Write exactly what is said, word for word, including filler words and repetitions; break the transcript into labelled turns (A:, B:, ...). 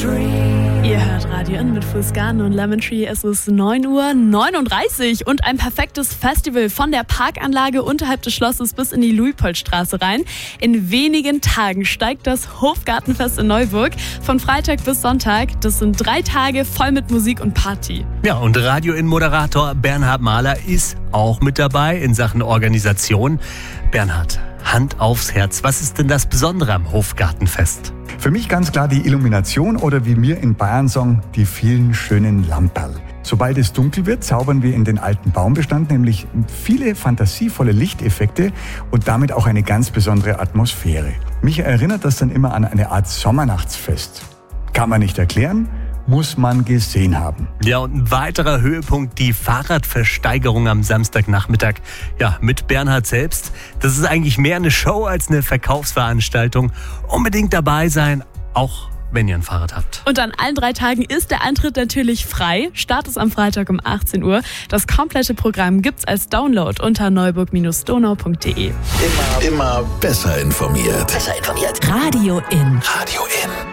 A: Tree.
B: Ihr hört Radio In mit Fuskan und Lemon Tree. Es ist neun Uhr neununddreißig und ein perfektes Festival von der Parkanlage unterhalb des Schlosses bis in die Luitpoldstraße rein. In wenigen Tagen steigt das Hofgartenfest in Neuburg von Freitag bis Sonntag. Das sind drei Tage voll mit Musik und Party.
C: Ja, und Radio In-Moderator Bernhard Mahler ist auch mit dabei in Sachen Organisation. Bernhard, Hand aufs Herz, was ist denn das Besondere am Hofgartenfest?
D: Für mich ganz klar die Illumination oder wie wir in Bayern sagen, die vielen schönen Lamperl. Sobald es dunkel wird, zaubern wir in den alten Baumbestand nämlich viele fantasievolle Lichteffekte und damit auch eine ganz besondere Atmosphäre. Mich erinnert das dann immer an eine Art Sommernachtsfest. Kann man nicht erklären, muss man gesehen haben.
C: Ja, und ein weiterer Höhepunkt, die Fahrradversteigerung am Samstagnachmittag. Ja, mit Bernhard selbst. Das ist eigentlich mehr eine Show als eine Verkaufsveranstaltung. Unbedingt dabei sein, auch wenn ihr ein Fahrrad habt.
B: Und an allen drei Tagen ist der Eintritt natürlich frei. Start ist am Freitag um achtzehn Uhr. Das komplette Programm gibt's als Download unter neuburg Bindestrich donau punkt de.
A: Immer, immer besser informiert.
E: Besser informiert. Radio In.
A: Radio In.